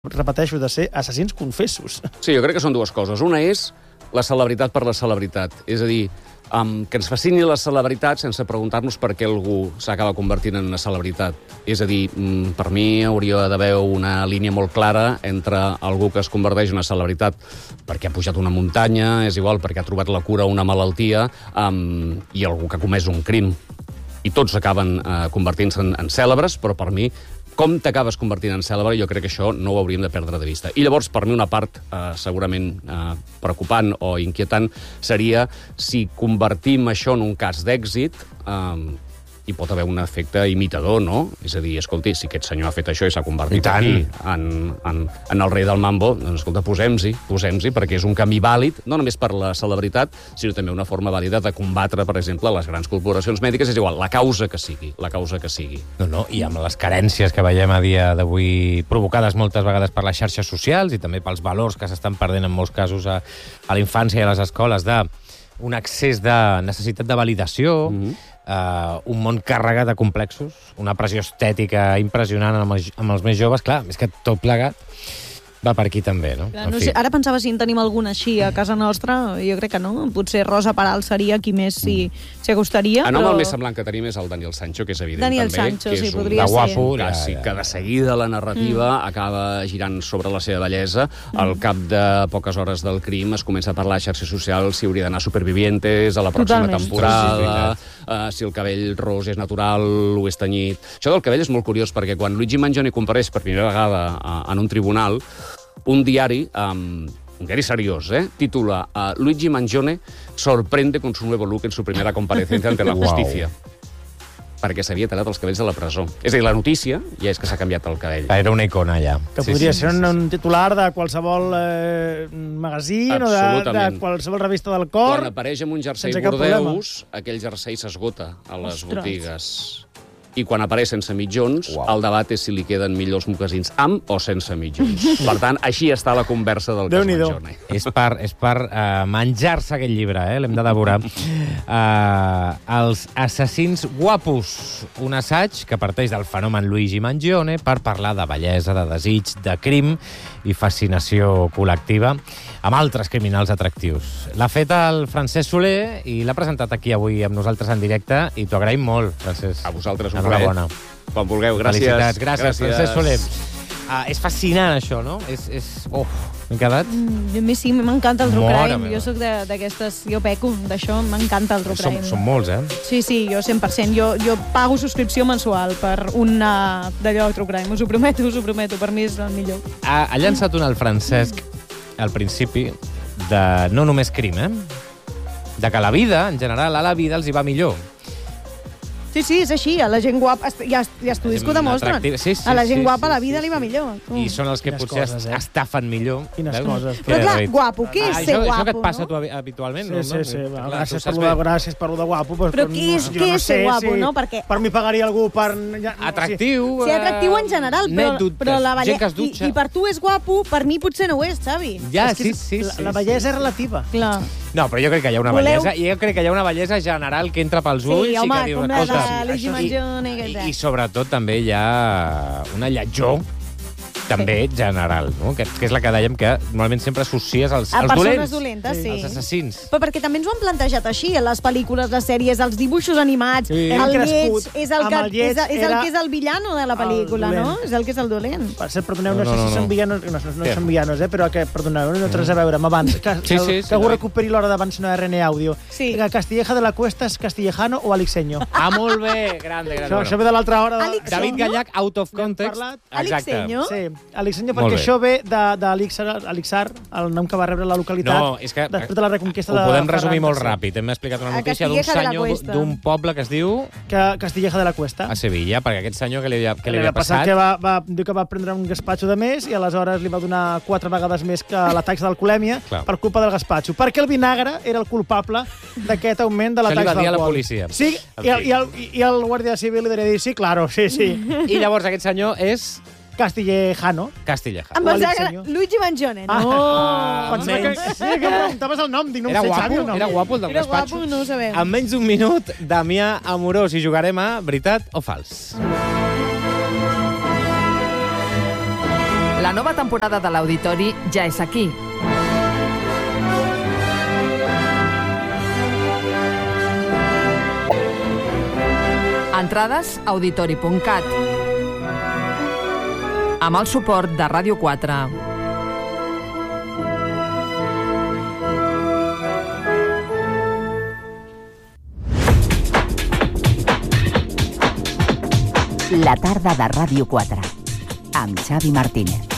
repeteixo, de ser assassins confessos. Sí, jo crec que són dues coses. Una és la celebritat per la celebritat. És a dir, que ens fascini la celebritat sense preguntar-nos per què algú s'acaba convertint en una celebritat. És a dir, per mi hauria d'haver una línia molt clara entre algú que es converteix en una celebritat perquè ha pujat una muntanya, és igual, perquè ha trobat la cura a una malaltia, i algú que ha comès un crim. I tots acaben convertint-se en cèlebres, però per mi com t'acabes convertint en cèlebre, jo crec que això no ho hauríem de perdre de vista. I llavors, per mi, una part segurament preocupant o inquietant seria si convertim això en un cas d'èxit, hi pot haver un efecte imitador, no? És a dir, escolti, si aquest senyor ha fet això i s'ha convertit aquí en el rei del mambo, doncs, escolta, posem-s'hi, perquè és un camí vàlid, no només per la celebritat, sinó també una forma vàlida de combatre, per exemple, les grans corporacions mèdiques, és igual, la causa que sigui. No, i amb les carències que veiem a dia d'avui, provocades moltes vegades per les xarxes socials i també pels valors que s'estan perdent en molts casos a la infància i a les escoles, d'un excés de necessitat de validació, un món carregat de complexos, una pressió estètica impressionant amb els més joves. Clar, és que tot plegat va per aquí també, no? Clar, no sé, ara pensava si en tenim algun així a casa nostra, jo crec que no. Potser Rosa Peral seria qui més s'hi acostaria. El més semblant que tenim és el Daniel Sancho, que és evident Daniel també, Sancho, que és sí, un podria ser. guapo, que de seguida la narrativa acaba girant sobre la seva bellesa. Al cap de poques hores del crim es comença a parlar a xarxes socials si hauria d'anar a Supervivientes, a la pròxima temporada, si el cabell ros és natural o és tenyit. Això del cabell és molt curiós, perquè quan Luigi Mangione compareix per primera vegada en un tribunal, un diari seriós, titula Luigi Mangione sorprende con su nuevo look en su primera comparecencia ante la justicia. Perquè s'havia tallat els cabells a la presó. És a dir, la notícia ja és que s'ha canviat el cabell. Era una icona, ja. Que podria ser un titular de qualsevol magazín o de qualsevol revista del cor. Quan apareix amb un jersei bordeus, aquell jersei s'esgota a les botigues. I quan apareix sense mitjons, el debat és si li queden millors mocassins amb o sense mitjons. Per tant, així està la conversa del cas Mangione. És per menjar-se aquest llibre, l'hem de devorar. Els assassins guapos, un assaig que parteix del fenomen Luigi Mangione per parlar de bellesa, de desig, de crim i fascinació col·lectiva amb altres criminals atractius. L'ha fet el Francesc Soler i l'ha presentat aquí avui amb nosaltres en directe i t'ho agraïm molt, Francesc. A vosaltres, un plaer. Quan vulgueu, gràcies. Felicitats, gràcies. Francesc Soler. És fascinant, això, no? M'he quedat? A mi sí, m'encanta el true crime. Jo soc d'aquestes... Jo peco d'això, m'encanta el true crime. Són molts, Sí, jo 100%. Jo pago subscripció mensual per una d'allò de true crime. Us ho prometo. Per mi és el millor. Ha llançat un al Francesc al principi de no només crim, de que la vida, en general, a la vida els hi va millor. Sí, és així. A la gent guapa... Hi ha estudis que ho demostren. A la gent guapa la vida li va millor. I són els que potser estafen millor. Quines coses. Però clar, guapo, què és ser guapo? Això que et passa a tu habitualment? Sí. Gràcies per lo de guapo. Però què és ser guapo, no? Per mi pagaria algú per... Atractiu. Sí, atractiu en general, però la bellesa... I per tu és guapo, per mi potser no ho és, Xavi. Ja, sí. La bellesa és relativa. Clar. No, però jo crec que hi ha una bellesa, i jo crec que hi ha una bellesa general que entra pels ulls i que diu una cosa. I sobretot també hi ha una lletjor també general, no? Que és la que dèiem que normalment sempre associes als dolents. A persones dolentes, sí. Els assassins. Però perquè també ens ho han plantejat així, en les pel·lícules, les sèries, els dibuixos animats, el lleig, és el que és el villano de la pel·lícula, no? És el que és el dolent. Per cert, perdoneu, no sé si són villanos, no són villanos, però que, perdoneu, no tens a veure amb abans, que algú recuperi l'hora d'abans no RN Àudio. Castilleja de la Cuesta és castillejano o alixeño? Molt bé, grande. Això ve de l'altra hora. David Gallac, out of context. Alixeño? Sí. Alixeño, perquè això ve d'Alixar, el nom que va rebre la localitat després de la reconquesta de Ferran. Ho podem resumir molt ràpid. Hem explicat una notícia d'un senyor d'un poble que es diu... Castilleja de la Cuesta. A Sevilla, perquè aquest senyor que li havia passat... Diu que va prendre un gaspatxo de més i aleshores li va donar 4 vegades més que la taxa d'alcoholèmia per culpa del gaspatxo. Perquè el vinagre era el culpable d'aquest augment de la taxa d'alcohol. Això li va dir a la policia. Sí, i el guàrdia civil li diria dir, sí, claro, sí. I llavors aquest senyor és... Castillejano. Em va dir Luigi Mangione. No! Sí, que em preguntaves el nom. Dic, no era sé, guapo, Xavi, era guapo el del gaspatxo. Era guapo, no ho sabem. En menys d'un minut, Damià Amorós, i jugarem a veritat o fals. La nova temporada de l'Auditori ja és aquí. Entrades auditori.cat amb el suport de Ràdio 4. La tarda de Ràdio 4 amb Xavi Martínez.